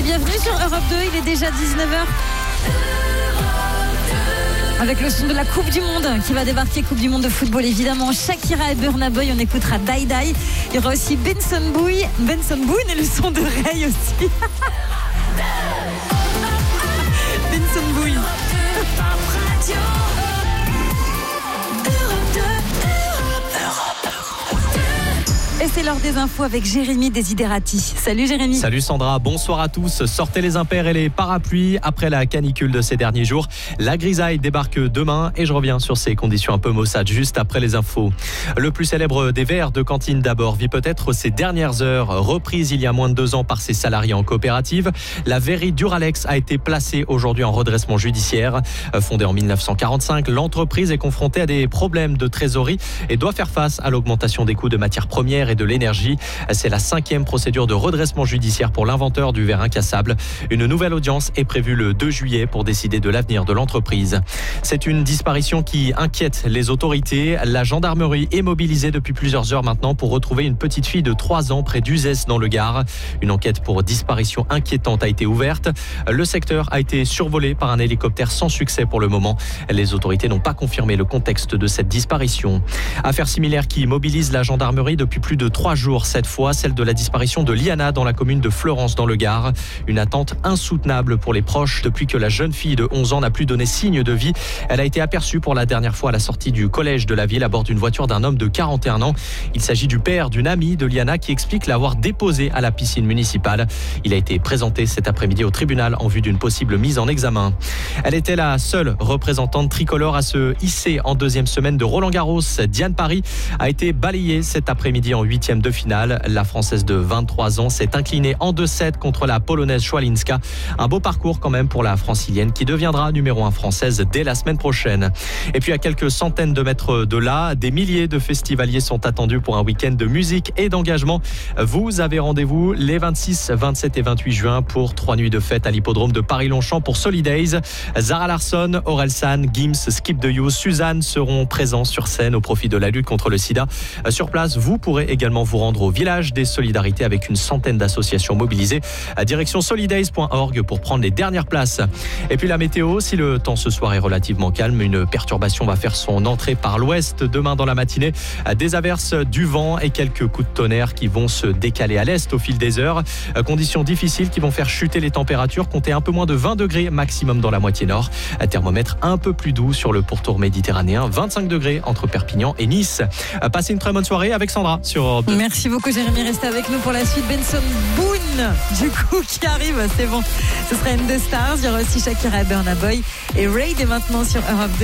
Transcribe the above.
Et bienvenue sur Europe 2, il est déjà 19h. Avec le son de la Coupe du Monde qui va débarquer, Coupe du Monde de football évidemment. Shakira et Burna Boy, on écoutera Die Die. Il y aura aussi Benson Boone et le son de Ray aussi. Benson Boone. Et c'est l'heure des infos avec Jérémy Desiderati. Salut Jérémy. Salut Sandra, bonsoir à tous. Sortez les impairs et les parapluies. Après la canicule de ces derniers jours, la grisaille débarque demain et je reviens sur ces conditions un peu maussades juste après les infos. Le plus célèbre des verres de cantine d'abord vit peut-être ses dernières heures. Reprise il y a moins de 2 ans par ses salariés en coopérative, la verrerie Duralex a été placée aujourd'hui en redressement judiciaire. Fondée en 1945, l'entreprise est confrontée à des problèmes de trésorerie et doit faire face à l'augmentation des coûts de matières premières et de l'énergie. C'est la 5e procédure de redressement judiciaire pour l'inventeur du verre incassable. Une nouvelle audience est prévue le 2 juillet pour décider de l'avenir de l'entreprise. C'est une disparition qui inquiète les autorités. La gendarmerie est mobilisée depuis plusieurs heures maintenant pour retrouver une petite fille de 3 ans près d'Uzès dans le Gard. Une enquête pour disparition inquiétante a été ouverte. Le secteur a été survolé par un hélicoptère sans succès pour le moment. Les autorités n'ont pas confirmé le contexte de cette disparition. Affaire similaire qui mobilise la gendarmerie depuis plus de 3 jours cette fois, celle de la disparition de Liana dans la commune de Fleurance dans le Gard. Une attente insoutenable pour les proches depuis que la jeune fille de 11 ans n'a plus donné signe de vie. Elle a été aperçue pour la dernière fois à la sortie du collège de la ville à bord d'une voiture d'un homme de 41 ans. Il s'agit du père d'une amie de Liana qui explique l'avoir déposée à la piscine municipale. Il a été présenté cet après-midi au tribunal en vue d'une possible mise en examen. Elle était la seule représentante tricolore à se hisser en 2e semaine de Roland-Garros. Diane Paris a été balayée cet après-midi en 8e de finale. La Française de 23 ans s'est inclinée en 2-7 contre la Polonaise Schwalinska. Un beau parcours quand même pour la Francilienne qui deviendra numéro 1 française dès la semaine prochaine. Et puis à quelques centaines de mètres de là, des milliers de festivaliers sont attendus pour un week-end de musique et d'engagement. Vous avez rendez-vous les 26, 27 et 28 juin pour 3 nuits de fête à l'hippodrome de Paris-Longchamp pour Solidays. Zara Larsson, Orelsan, Gims, Skip the Youth, Suzanne seront présents sur scène au profit de la lutte contre le sida. Sur place, vous pourrez également vous rendre au village des solidarités avec une centaine d'associations mobilisées à direction solidays.org pour prendre les dernières places. Et puis la météo, si le temps ce soir est relativement calme, une perturbation va faire son entrée par l'ouest demain dans la matinée. Des averses, du vent et quelques coups de tonnerre qui vont se décaler à l'est au fil des heures. Conditions difficiles qui vont faire chuter les températures, compter un peu moins de 20 degrés maximum dans la moitié nord. Thermomètre un peu plus doux sur le pourtour méditerranéen, 25 degrés entre Perpignan et Nice. Passez une très bonne soirée avec Sandra sur Europe 2. Merci beaucoup Jérémy, restez avec nous pour la suite. Benson Boone du coup qui arrive, c'est bon. Ce sera une des stars. Il y aura aussi Shakira et Burna Boy et Ray dès maintenant sur Europe 2.